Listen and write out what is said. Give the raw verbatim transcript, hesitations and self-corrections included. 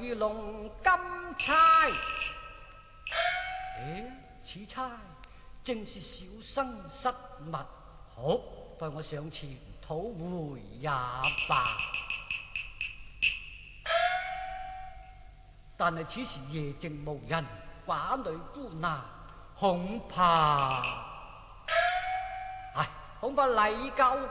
遇龍金釵。誒，此釵正是小生失物，好，待我上前討回也罷。但係此時夜靜無人，寡女孤男，恐怕，唉，恐怕禮教